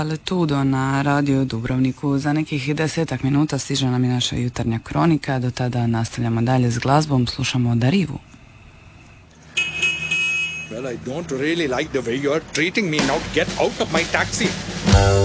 Tudo na radiju Dubrovniku. Za nekih 10 minuta stiže nam i naša jutarnja kronika. Do tada nastavljamo dalje s glazbom. Slušamo Darivu. Well, I don't really like the way you're treating me. Now get out of my taxi.